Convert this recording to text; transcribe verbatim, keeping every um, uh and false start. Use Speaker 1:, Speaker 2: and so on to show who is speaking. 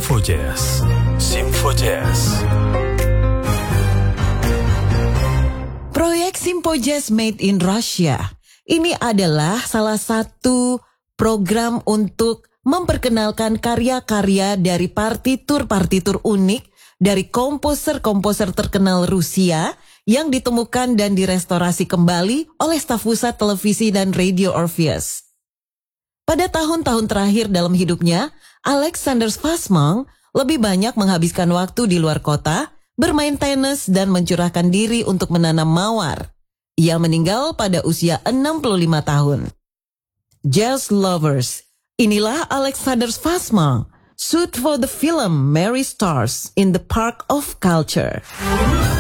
Speaker 1: Simfojazz. Simfojazz.
Speaker 2: Proyek Simfojazz Made in Russia. Ini adalah salah satu program untuk memperkenalkan karya-karya dari partitur-partitur unik dari komposer-komposer terkenal Rusia yang ditemukan dan direstorasi kembali oleh staf pusat televisi dan radio Orpheus. Pada tahun-tahun terakhir dalam hidupnya, Alexander Fassmann lebih banyak menghabiskan waktu di luar kota, bermain tenis dan mencurahkan diri untuk menanam mawar. Ia meninggal pada usia enam puluh lima tahun. Jazz lovers, inilah Alexander Fassmann, shoot for the film Mary Stars in the Park of Culture.